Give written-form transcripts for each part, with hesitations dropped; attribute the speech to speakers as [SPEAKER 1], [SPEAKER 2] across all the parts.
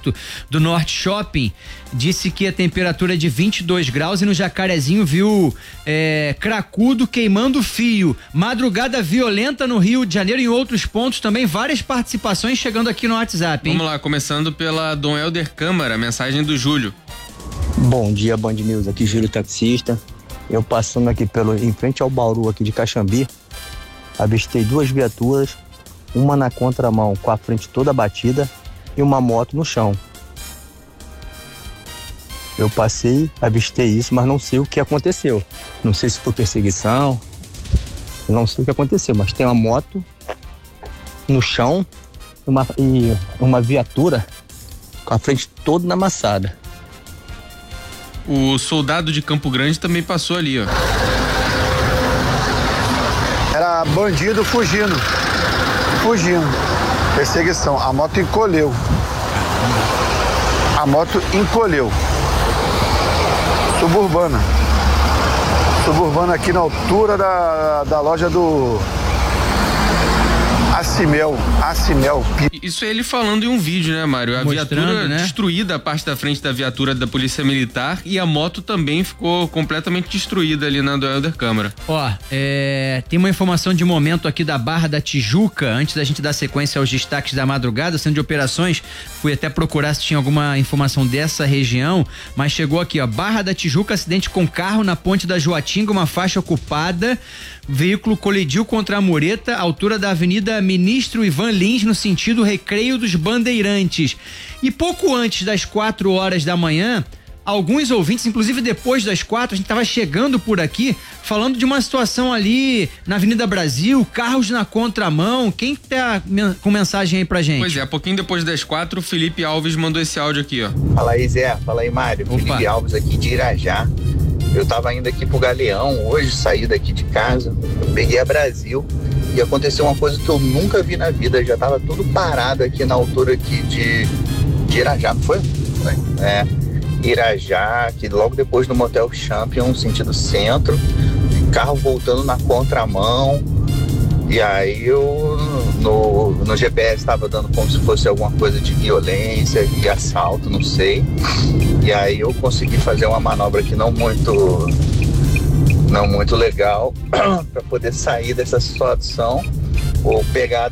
[SPEAKER 1] perto do Norte Shopping, disse que a temperatura é de 22 graus e no Jacarezinho viu cracudo queimando fio. Madrugada violenta no Rio de Janeiro e em outros pontos também, várias participações chegando aqui no WhatsApp, hein?
[SPEAKER 2] Vamos lá, começando pela Dom Helder Câmara, mensagem do Júlio.
[SPEAKER 3] Bom dia, Band News, aqui Júlio Taxista. Eu passando aqui em frente ao Bauru aqui de Caxambi, avistei duas viaturas, uma na contramão com a frente toda batida e uma moto no chão. Eu passei, avistei isso, mas não sei o que aconteceu. Não sei se foi perseguição, não sei o que aconteceu, mas tem uma moto no chão e uma viatura com a frente toda amassada.
[SPEAKER 2] O soldado de Campo Grande também passou ali, ó.
[SPEAKER 4] Era bandido fugindo. Perseguição. A moto encolheu. Suburbana aqui na altura da loja do Acimel.
[SPEAKER 2] Isso é ele falando em um vídeo, né, Mário? A viatura, né? Destruída, a parte da frente da viatura da Polícia Militar, e a moto também ficou completamente destruída ali na do Helder Câmara.
[SPEAKER 1] Ó, tem uma informação de momento aqui da Barra da Tijuca, antes da gente dar sequência aos destaques da madrugada, centro de operações, fui até procurar se tinha alguma informação dessa região, mas chegou aqui, ó, Barra da Tijuca, acidente com carro na ponte da Joatinga, uma faixa ocupada, veículo colidiu contra a mureta, altura da Avenida Ministro Ivan Lins, no sentido Recreio dos Bandeirantes. E pouco antes das 4 horas da manhã, alguns ouvintes, inclusive depois das 4, a gente estava chegando por aqui, falando de uma situação ali na Avenida Brasil, carros na contramão. Quem tá com mensagem aí pra gente?
[SPEAKER 2] Pois é, pouquinho depois das 4, o Felipe Alves mandou esse áudio aqui, ó.
[SPEAKER 5] Fala aí, Zé. Fala aí, Mário.
[SPEAKER 1] Opa.
[SPEAKER 5] Felipe Alves aqui de Irajá. Eu tava indo aqui pro Galeão hoje, saí daqui de casa, peguei a Brasil e aconteceu uma coisa que eu nunca vi na vida. Já tava tudo parado aqui na altura aqui de Irajá, não foi? Irajá, que logo depois do Motel Champion, sentido centro, carro voltando na contramão, e aí eu no GPS estava dando como se fosse alguma coisa de violência e assalto, não sei, e aí eu consegui fazer uma manobra aqui não muito legal para poder sair dessa situação. Vou pegar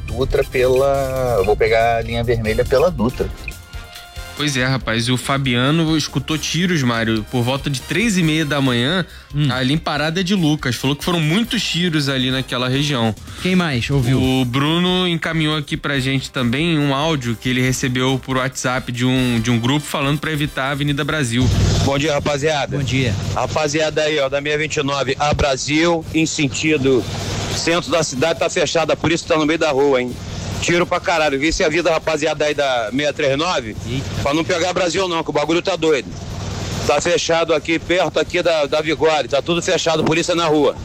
[SPEAKER 5] a linha vermelha pela Dutra.
[SPEAKER 2] Pois é, rapaz, e o Fabiano escutou tiros, Mário, por volta de 3h30 da manhã, ali em Parada de Lucas. Falou que foram muitos tiros ali naquela região.
[SPEAKER 1] Quem mais ouviu?
[SPEAKER 2] O Bruno encaminhou aqui pra gente também um áudio que ele recebeu por WhatsApp de um grupo falando pra evitar a Avenida Brasil.
[SPEAKER 6] Bom dia, rapaziada.
[SPEAKER 1] Bom dia.
[SPEAKER 6] Rapaziada aí, ó, da 629, a Brasil, em sentido centro da cidade, tá fechada, por isso tá no meio da rua, hein? Tiro pra caralho. Vi se a vida, rapaziada aí da 639, pra não pegar Brasil não, que o bagulho tá doido. Tá fechado aqui, perto aqui da Vigore, tá tudo fechado, polícia na rua.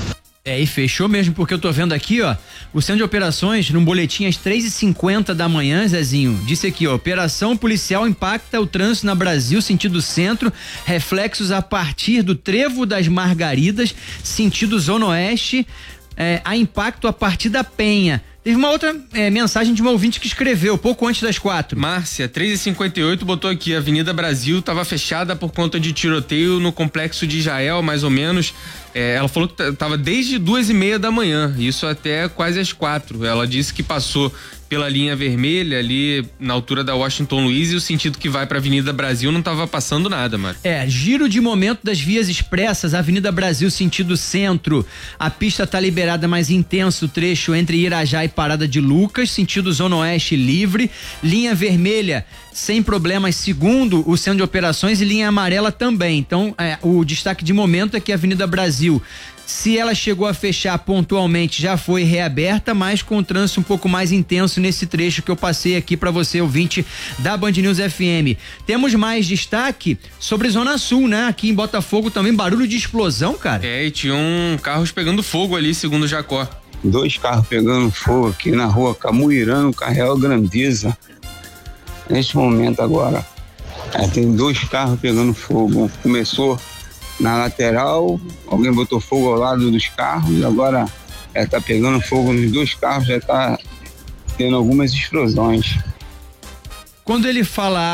[SPEAKER 1] E fechou mesmo, porque eu tô vendo aqui, ó, o centro de operações, num boletim às 3h50 da manhã, Zezinho, disse aqui, ó, operação policial impacta o trânsito na Brasil, sentido centro, reflexos a partir do Trevo das Margaridas, sentido zona oeste, a impacto a partir da Penha. Teve uma outra mensagem de uma ouvinte que escreveu pouco antes das 4.
[SPEAKER 2] Márcia, 3h58, botou aqui, a Avenida Brasil estava fechada por conta de tiroteio no complexo de Israel, mais ou menos. Ela falou que estava desde 2h30 da manhã, isso até quase às 4. Ela disse que passou pela linha vermelha ali na altura da Washington Luiz e o sentido que vai pra Avenida Brasil não tava passando nada, mano.
[SPEAKER 1] Giro de momento das vias expressas, Avenida Brasil sentido centro, a pista tá liberada, mais intenso o trecho entre Irajá e Parada de Lucas, sentido zona oeste livre, linha vermelha sem problemas segundo o centro de operações e linha amarela também. Então o destaque de momento é que a Avenida Brasil, se ela chegou a fechar pontualmente, já foi reaberta, mas com o trânsito um pouco mais intenso nesse trecho que eu passei aqui para você, ouvinte da Band News FM. Temos mais destaque sobre Zona Sul, né? Aqui em Botafogo também, barulho de explosão, cara.
[SPEAKER 2] E tinham carros pegando fogo ali, segundo o Jacó.
[SPEAKER 7] 2 carros pegando fogo aqui na rua Camuirã, Carreal Grandeza. Neste momento agora, tem 2 carros pegando fogo. Começou na lateral, alguém botou fogo ao lado dos carros, agora tá pegando fogo nos 2 carros, já tá tendo algumas explosões.
[SPEAKER 1] Quando ele fala